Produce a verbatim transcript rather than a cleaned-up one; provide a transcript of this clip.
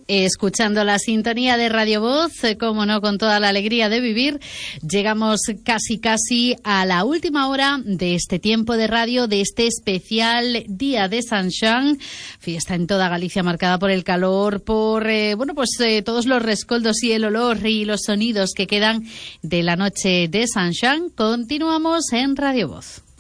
Escuchando la sintonía de Radio Voz, como no, con toda la alegría de vivir, llegamos casi casi a la última hora de este tiempo de radio, de este especial Día de San Xoán, fiesta en toda Galicia marcada por el calor, por eh, bueno pues eh, todos los rescoldos y el olor y los sonidos que quedan de la noche de San Xoán. Continuamos en Radio Voz.